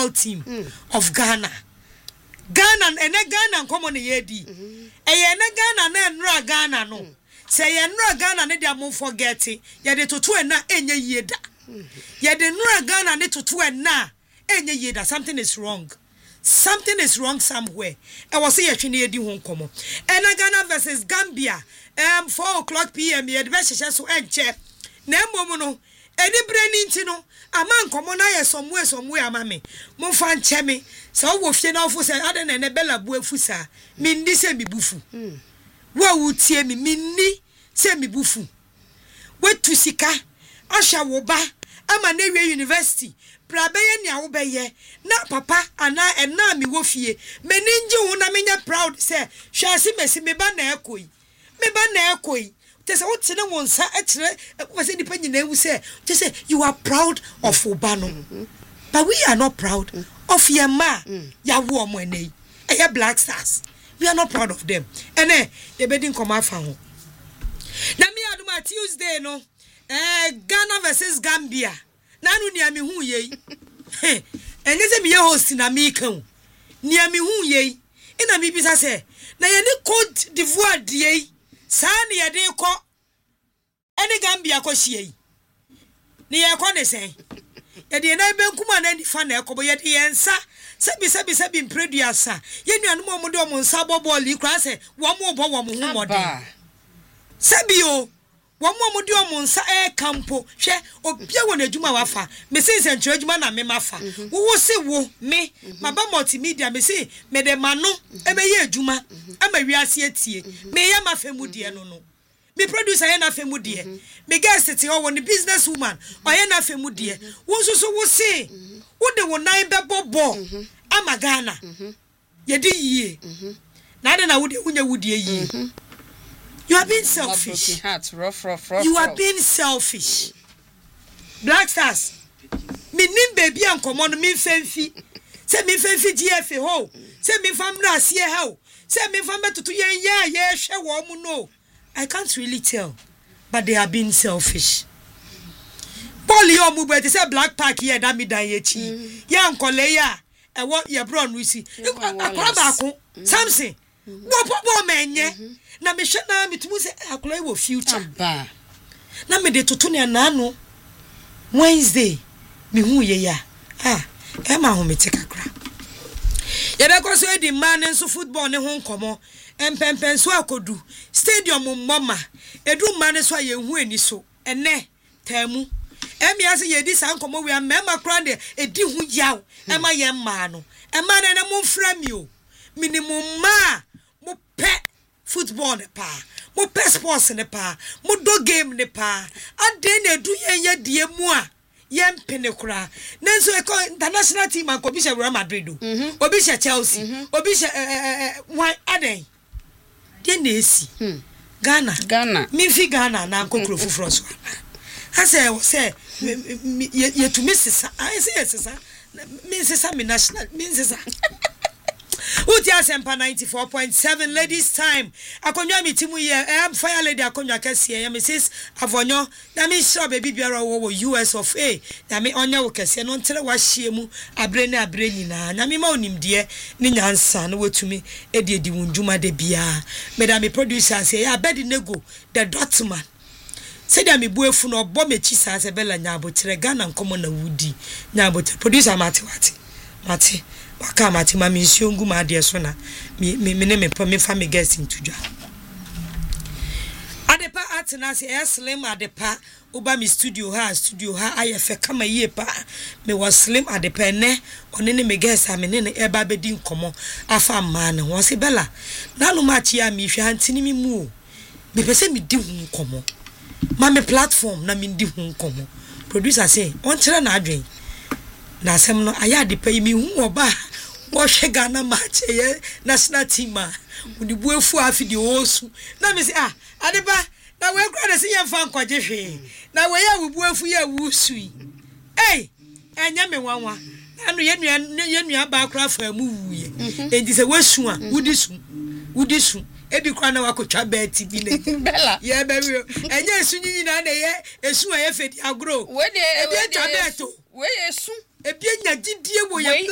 national team of Ghana and Ghana common yedi na Ghana na enra Ghana no say enra Ghana ne dia mo forget ye de toto na enye yeda ye de enra Ghana ne toto na enye yeda. Something is wrong somewhere. I was say yetwe ne yedi ho nkomo na Ghana versus Gambia 4:00 p.m. ye de be hye so enche na emom no eni brani nti no ama nkomo na ye somewhere ama me mo fa nche me so wo fie na ofo se ade na bela bu afusa mi ndi se mi bufu wa wutie mi ni se mi bufu wetu sika ahwa wo ba ama na wie university prabe ye nia wo be ye na papa ana ena mi wo fie meni nji wo na menya proud se hwase mesi me ba na ekoi say what say won sa ekire we say dipa nyina ewu say say you are proud of Obano but we are not proud of your ma ya wo omo enei Black Stars. We are not proud of them ene they bedin come afa ho na me aduma Tuesday no Ghana versus Gambia na anu nia me hu ye enye se me ye host na me kan nia me hu ye ina me bisa say na ye ni Côte d'Ivoire die Sani ya de ko eni Gambia ko hie ni ye ko ne sen ye de na be nkuma na ni fa na ekobo ye de yensa sebi mpreduasa ye nuanu mo de mo nsa bobo li kra se wo mo bo wo mo hu modern sebi o wo mo de mo nsa campo hwe obia won adwuma wafa me se nsentre adwuma na me mafa wo se wo me maba multimedia me se me de mano e be ye adwuma ama wiase atie me ye mafemu de no me producer ye na femu de me guest te o won business woman o ye na femu de wo so wo se wo de wo nan be bobo ama Ghana ye di yie na de na wo de unya wo de yie. You are being selfish. Rough. You are being selfish. Black Stars. Me nim baby an common me femfi. Say me femfi GF ho. Say me fam na sie ho. Say me fam betutu ye hwe wo mu no. I can't really tell, but they are being selfish. Paul yo mu be say Black Park here da mi dan ye chi. Ye ankole ya e wo ye bro no si. Akora ba ko. Samson. Wo popo menye. Na me hwe na metumu se akora wo future. Na me de toto ne na no. Wednesday me hu ye ya. E ma ho me tekakra. Ye be ko so edi man nso football ne ho nkomo. Empempen so akodu stadium mmoma edu man so ye hu ani so ene tamu emi ase ye di san komo we amema kra de edi hu yaw ema ye mma no ema na mo mfra mi o minimum ma mo pe football ne pa mo pe sports ne pa mo do game ne pa ade na edu ye die mu a ye mpene kra nenso international team an ko bi she Real Madrid obi she Chelsea obi she why aden Denesi Ghana mi fi Ghana na kokro fufuro so say ye to miss I say yes sir me national means Uti Asempa 94.7 ladies time akonwa mi timu ye fire lady akonwa kese ye Mrs Avonyo na mi sure baby biara wo US of A na mi onya wo kese no ntere wa hie mu abre nyina na mi ma onimde ni nyansa na wetumi edi wunjuma de bia me da mi producer say ya bedi nego the Dotman say da mi buefu no obo mechi sa se bela nyabotere Ghana nkomo na wudi nyabotere producer Mate waka mati ma mi nsiongu ma de so na me fa me guest into dwa adepa atena se slim adepa oba mi studio ha ayefe kama yie pa me was slim adepa ne one ne me guest a me ne eba bedi nkomo afa ma ne ho se bela na no ma chi ya mi hwe antini mi mu o me pese mi di hu nkomo ma me platform na mi di hu nkomo producer say on kire na adwen na asem no aya de pay mi hu oba wo hwe Ghana match ye national team a uni buefu afidi osu na me say adeba na we kra de se ye fa nkwaje hwe na we ya buefu ye wusui enya me wanwa anu ye nua ba kra fa mu wuye enti se wesu a wudi su ebi kra na wakotwa beti bi ne bella ye be we enya esu nyinyi na ye esu a ye fedi agro ebi etwa beto we esu ebi nya gidie wo ye